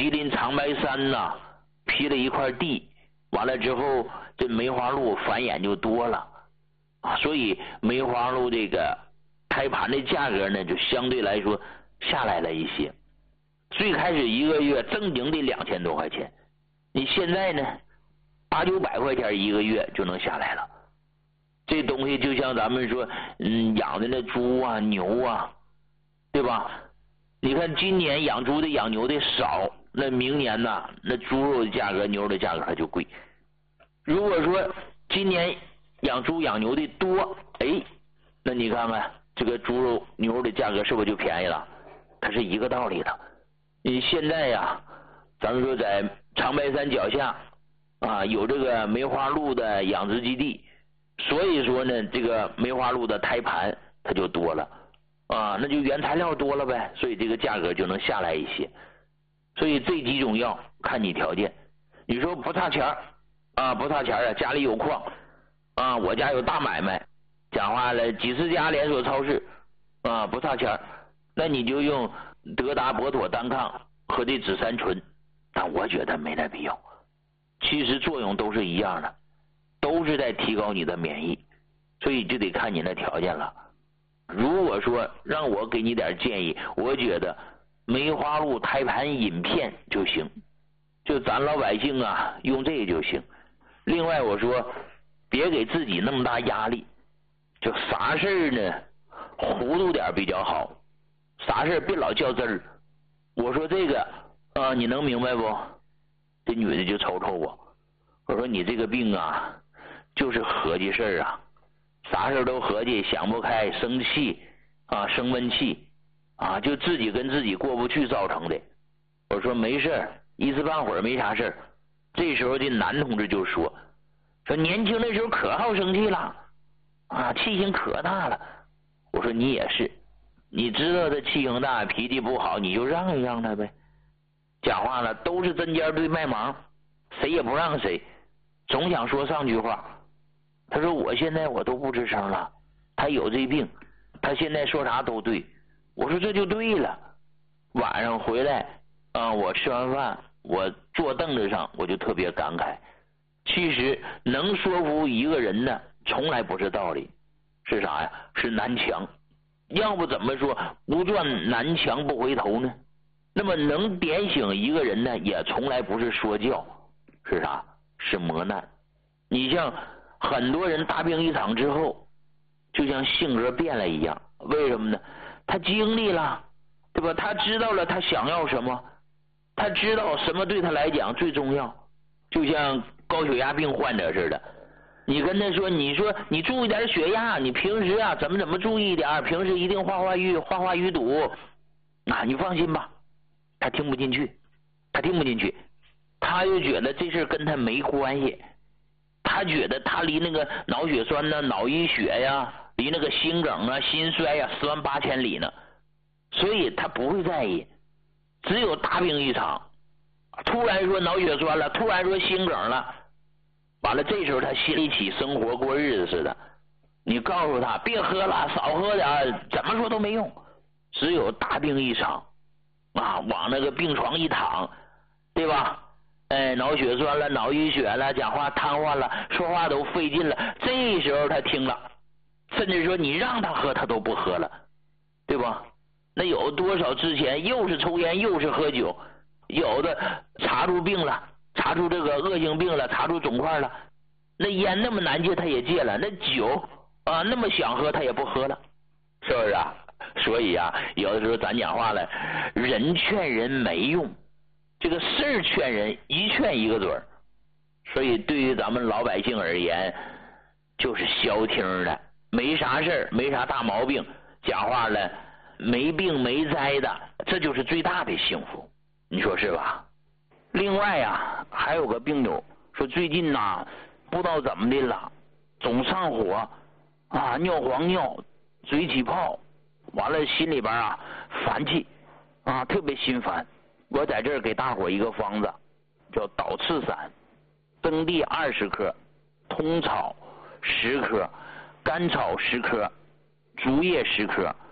吉林长白山呐，批了一块地，完了之后这梅花鹿繁衍就多了啊，所以梅花鹿这个开盘的价格呢就相对来说下来了一些。最开始一个月正经的2000多块钱，你现在呢800、900块钱一个月就能下来了。这东西就像咱们说养的那猪啊牛啊，对吧？你看今年养猪的养牛的少，那明年呢那猪肉的价格牛的价格它就贵。如果说今年养猪养牛的多，那你看看这个猪肉牛肉的价格是不是就便宜了？它是一个道理的。你现在呀咱们说在长白山脚下啊有这个梅花鹿的养殖基地，所以说呢这个梅花鹿的胎盘它就多了啊，那就原材料多了呗，所以这个价格就能下来一些。所以这几种药看你条件，你说不差钱啊，不差钱啊，家里有矿啊，我家有大买卖，讲话了几十家连锁超市啊，不差钱，那你就用德达博妥单抗和这紫杉醇，但我觉得没那必要。其实作用都是一样的，都是在提高你的免疫，所以就得看你的条件了。如果说让我给你点建议，我觉得梅花鹿胎盘饮片就行，就咱老百姓啊用这个就行。另外我说别给自己那么大压力，就啥事呢糊涂点比较好，啥事别老较真儿。我说这个你能明白不？这女的就瞅瞅我，我说你这个病啊就是合计事儿啊，啥事都合计，想不开，生气啊，生闷气啊，就自己跟自己过不去造成的。我说没事，一时半会儿没啥事。这时候这男同志就说年轻的时候可好生气了啊，气性可大了。我说你也是，你知道他气性大脾气不好，你就让一让他呗。讲话了都是针尖对麦芒，谁也不让谁，总想说上句话。他说我现在我都不吱声了，他有这病，他现在说啥都对。我说这就对了。晚上回来我吃完饭我坐凳子上我就特别感慨，其实能说服一个人呢从来不是道理，是啥呀？是南墙。要不怎么说不转南墙不回头呢？那么能点醒一个人呢也从来不是说教，是啥？是磨难。你像很多人大病一场之后就像性格变了一样，为什么呢？他经历了，对吧？他知道了他想要什么，他知道什么对他来讲最重要。就像高血压病患者似的，你跟他说，你说你注意点血压，你平时啊怎么注意一点，平时一定化化淤堵你放心吧。他听不进去，他就觉得这事跟他没关系，他觉得他离那个脑血栓呢、脑溢血呀，离那个心梗啊、心衰呀10万8千里呢，所以他不会在意。只有大病一场，突然说脑血栓了，突然说心梗了，完了这时候他心里起生活过日子似的。你告诉他别喝了，少喝点，怎么说都没用。只有大病一场往那个病床一躺，对吧？脑血栓了，脑溢血了，讲话瘫痪了，说话都费劲了，这时候他听了，甚至说你让他喝他都不喝了，对吧？那有多少之前又是抽烟又是喝酒，有的查出病了，查出这个恶性病了，查出肿块了，那烟那么难戒他也戒了，那酒那么想喝他也不喝了，是不是啊？所以有的时候咱讲话了，人劝人没用，这个事儿劝人一劝一个准儿。所以对于咱们老百姓而言，就是消停的，没啥事儿，没啥大毛病，讲话了没病没灾的，这就是最大的幸福，你说是吧？另外还有个病友说最近不知道怎么的了，总上火尿黄尿，嘴起泡，完了心里边烦气特别心烦。我在这儿给大伙一个方子，叫导赤散，增地20克，通草10克，甘草10克，竹叶10克，